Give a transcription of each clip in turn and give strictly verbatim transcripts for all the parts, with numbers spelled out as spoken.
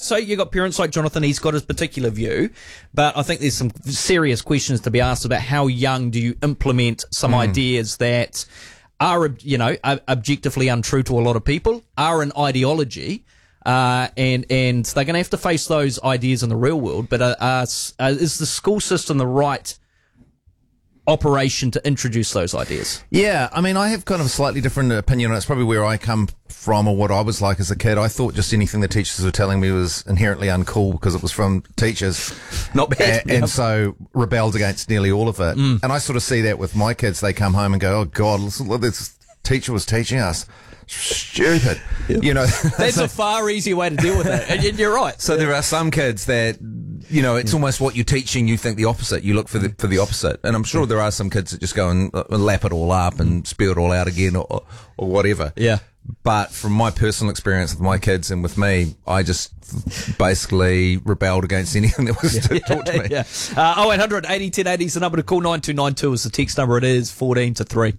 so you got parents like Jonathan, he's got his particular view, but I think there's some serious questions to be asked about how young do you implement some mm. ideas that are, you know, objectively untrue to a lot of people, are an ideology, uh, and, and they're going to have to face those ideas in the real world, but uh, uh, is the school system the right operation to introduce those ideas? Yeah, I mean, I have kind of a slightly different opinion, and it's probably where I come from or what I was like as a kid. I thought just anything the teachers were telling me was inherently uncool because it was from teachers. Not bad. And, and so rebelled against nearly all of it. Mm. And I sort of see that with my kids. They come home and go, oh, God, listen what this teacher was teaching us. Stupid. Yep. You know, that's a far easier way to deal with it. And you're right. So yeah. There are some kids that, you know, it's almost what you're teaching, you think the opposite. You look for the for the opposite. And I'm sure there are some kids that just go and lap it all up and spew it all out again or, or whatever. Yeah. But from my personal experience with my kids and with me, I just basically rebelled against anything that was yeah, taught to me. Yeah. Uh, oh eight hundred eighty ten eighty is the number to call. Nine two nine two is the text number. It is fourteen to three.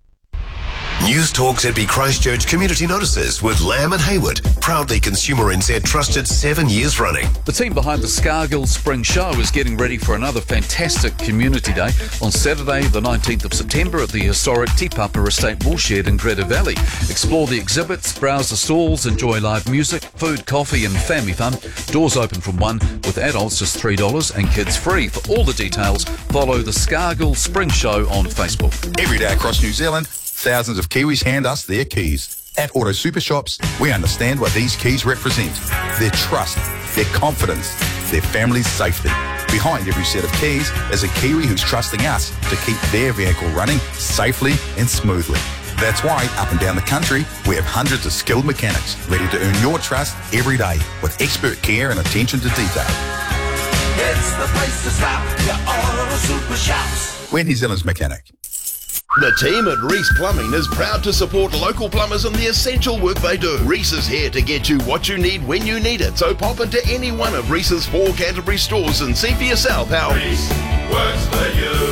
News Talk Z B Christchurch Community Notices with Lamb and Hayward. Proudly Consumer N Z trusted seven years running. The team behind the Scargill Spring Show is getting ready for another fantastic community day on Saturday the nineteenth of September at the historic Te Papa Estate Woolshed in Greta Valley. Explore the exhibits, browse the stalls, enjoy live music, food, coffee and family fun. Doors open from one, with adults just three dollars and kids free. For all the details, follow the Scargill Spring Show on Facebook. Every day across New Zealand, thousands of Kiwis hand us their keys. At Auto Super Shops, we understand what these keys represent. Their trust, their confidence, their family's safety. Behind every set of keys is a Kiwi who's trusting us to keep their vehicle running safely and smoothly. That's why, up and down the country, we have hundreds of skilled mechanics ready to earn your trust every day with expert care and attention to detail. It's the place to stop, your Auto Super Shops. We're New Zealand's mechanic. The team at Reese Plumbing is proud to support local plumbers in the essential work they do. Reese is here to get you what you need when you need it. So pop into any one of Reese's four Canterbury stores and see for yourself how Reese works for you.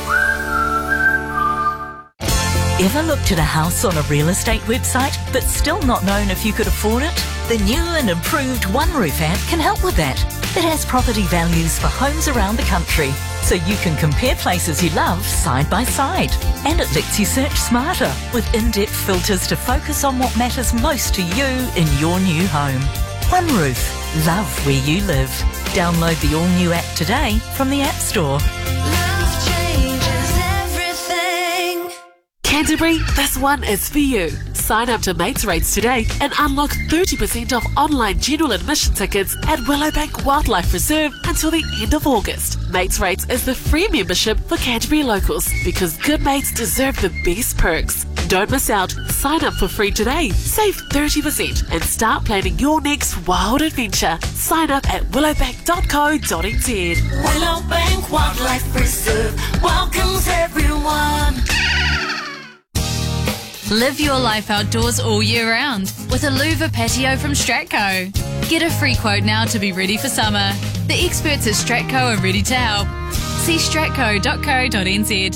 Ever looked at a house on a real estate website but still not known if you could afford it? The new and improved OneRoof app can help with that. It has property values for homes around the country, so you can compare places you love side by side. And it lets you search smarter with in-depth filters to focus on what matters most to you in your new home. OneRoof. Love where you live. Download the all-new app today from the App Store. Love changes everything. Canterbury, this one is for you. Sign up to Mates Rates today and unlock thirty percent off online general admission tickets at Willowbank Wildlife Reserve until the end of August. Mates Rates is the free membership for Canterbury locals because good mates deserve the best perks. Don't miss out. Sign up for free today. Save thirty percent and start planning your next wild adventure. Sign up at willowbank dot co dot n z. Willowbank Wildlife Reserve welcomes everyone. Live your life outdoors all year round with a louver patio from Stratco. Get a free quote now to be ready for summer. The experts at Stratco are ready to help. See stratco dot co dot n z.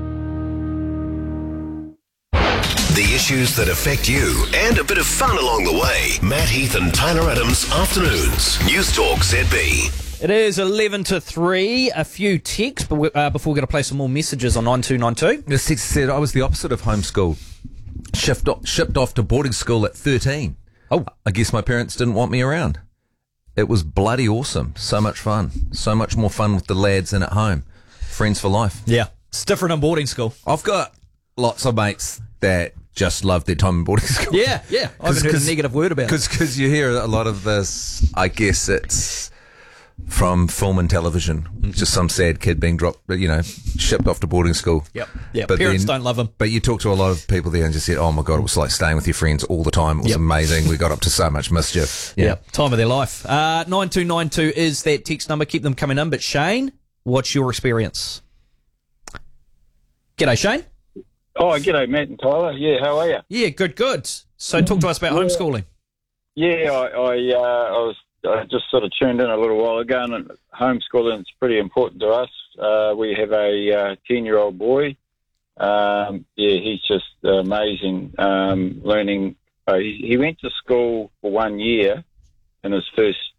The issues that affect you and a bit of fun along the way. Matt Heath and Tyler Adams, Afternoons. News Talk Z B. It is eleven to three. A few texts, but we, uh, before we're going to play some more messages on nine two nine two. This text said, I was the opposite of homeschool. Shipped off, shipped off to boarding school at thirteen. Oh. I guess my parents didn't want me around. It was bloody awesome. So much fun. So much more fun with the lads than at home. Friends for life. Yeah. It's different in boarding school. I've got lots of mates that just love their time in boarding school. Yeah, yeah. I haven't heard a negative word about it. Because you hear a lot of this, I guess it's from film and television. Just some sad kid being dropped, you know, shipped off to boarding school. Yep. Yeah. But Parents then, don't love them. But you talk to a lot of people there and just said, oh my God, it was like staying with your friends all the time. It was Yep. amazing. We got up to so much mischief. Yeah. Yeah. Time of their life. Uh, nine two nine two is that text number. Keep them coming in. But Shane, what's your experience? G'day, Shane. Oh, g'day, Matt and Tyler. Yeah, how are you? Yeah, good, good. So talk to us about Yeah. homeschooling. Yeah, I I, uh, I was I just sort of tuned in a little while ago, and homeschooling is pretty important to us. Uh, we have a uh, ten-year-old boy. Um, yeah, he's just amazing. Um, learning, uh, he, he went to school for one year in his first